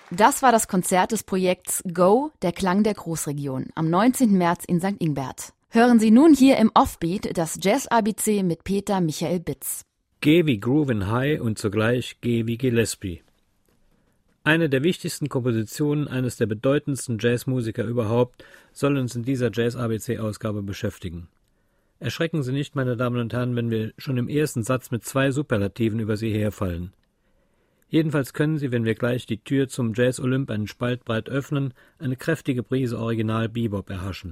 Das war das Konzert des Projekts Go, der Klang der Großregion, am 19. März in St. Ingbert. Hören Sie nun hier im Offbeat das Jazz-ABC mit Peter Michael Bitz. G wie Groovin' High und zugleich G wie Gillespie. Eine der wichtigsten Kompositionen eines der bedeutendsten Jazzmusiker überhaupt soll uns in dieser Jazz-ABC-Ausgabe beschäftigen. Erschrecken Sie nicht, meine Damen und Herren, wenn wir schon im ersten Satz mit 2 Superlativen über sie herfallen. Jedenfalls können Sie, wenn wir gleich die Tür zum Jazz-Olymp einen Spalt breit öffnen, eine kräftige Prise Original-Bebop erhaschen.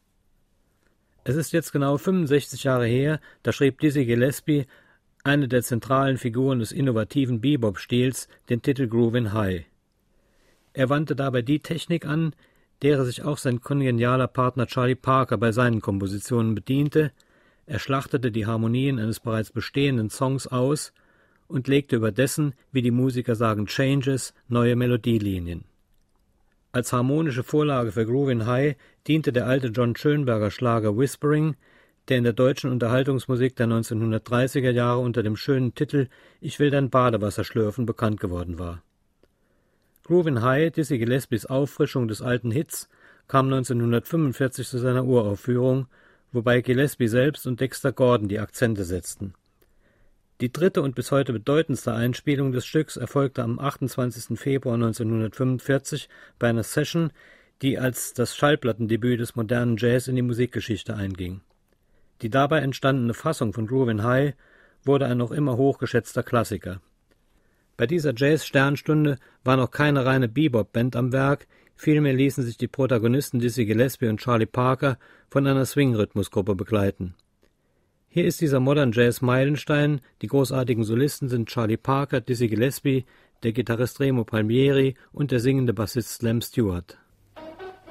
Es ist jetzt genau 65 Jahre her, da schrieb Dizzy Gillespie, eine der zentralen Figuren des innovativen Bebop-Stils, den Titel Groovin' High. Er wandte dabei die Technik an, derer sich auch sein kongenialer Partner Charlie Parker bei seinen Kompositionen bediente. Er schlachtete die Harmonien eines bereits bestehenden Songs aus und legte über dessen, wie die Musiker sagen, Changes, neue Melodielinien. Als harmonische Vorlage für Groovin' High diente der alte John Schönberger Schlager Whispering, der in der deutschen Unterhaltungsmusik der 1930er Jahre unter dem schönen Titel »Ich will dein Badewasser schlürfen« bekannt geworden war. Groovin' High, Dizzy Gillespies Auffrischung des alten Hits, kam 1945 zu seiner Uraufführung, wobei Gillespie selbst und Dexter Gordon die Akzente setzten. Die dritte und bis heute bedeutendste Einspielung des Stücks erfolgte am 28. Februar 1945 bei einer Session, die als das Schallplattendebüt des modernen Jazz in die Musikgeschichte einging. Die dabei entstandene Fassung von Groovin' High wurde ein noch immer hochgeschätzter Klassiker. Bei dieser Jazz-Sternstunde war noch keine reine Bebop-Band am Werk, vielmehr ließen sich die Protagonisten Dizzy Gillespie und Charlie Parker von einer Swing-Rhythmusgruppe begleiten. Hier ist dieser Modern Jazz Meilenstein, die großartigen Solisten sind Charlie Parker, Dizzy Gillespie, der Gitarrist Remo Palmieri und der singende Bassist Slam Stewart.